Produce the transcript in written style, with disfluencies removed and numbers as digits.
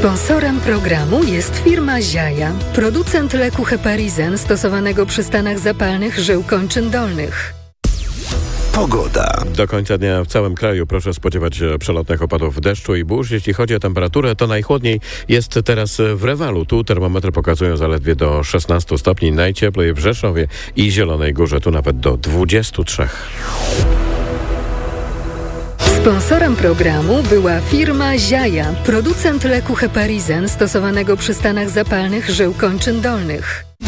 Sponsorem programu jest firma Ziaja, producent leku Heparizen stosowanego przy stanach zapalnych żył kończyn dolnych. Pogoda. Do końca dnia w całym kraju proszę spodziewać się przelotnych opadów deszczu i burz. Jeśli chodzi o temperaturę, to najchłodniej jest teraz w Rewalu. Tu termometry pokazują zaledwie do 16 stopni. Najcieplej w Rzeszowie i Zielonej Górze. Tu nawet do 23. Sponsorem programu była firma Ziaja, producent leku Heparizen stosowanego przy stanach zapalnych żył kończyn dolnych.